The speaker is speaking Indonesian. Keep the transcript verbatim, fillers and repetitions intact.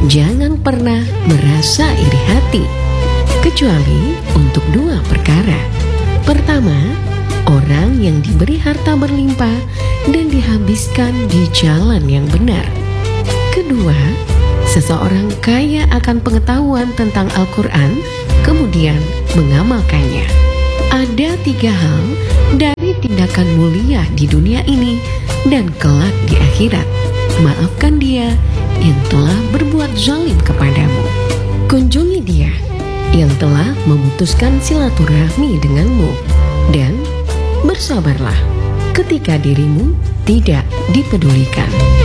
jangan pernah merasa iri hati, kecuali untuk dua perkara. Pertama, orang yang diberi harta berlimpah dan dihabiskan di jalan yang benar. Kedua, seseorang kaya akan pengetahuan tentang Al-Quran, kemudian mengamalkannya. Ada tiga hal dari tindakan mulia di dunia ini dan kelak di akhirat. Maafkan dia yang telah berbuat zalim kepadamu. Kunjungi dia yang telah memutuskan silaturahmi denganmu. Dan bersabarlah ketika dirimu tidak dipedulikan.